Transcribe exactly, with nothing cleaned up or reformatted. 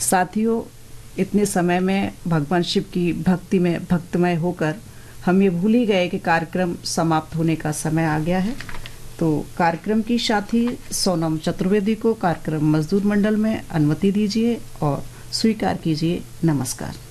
साथियों, इतने समय में भगवान शिव की भक्ति में भक्तमय होकर हम ये भूल ही गए कि कार्यक्रम समाप्त होने का समय आ गया है। तो कार्यक्रम की साथी सोनम चतुर्वेदी को कार्यक्रम मजदूर मंडल में अनुमति दीजिए और स्वीकार कीजिए। नमस्कार।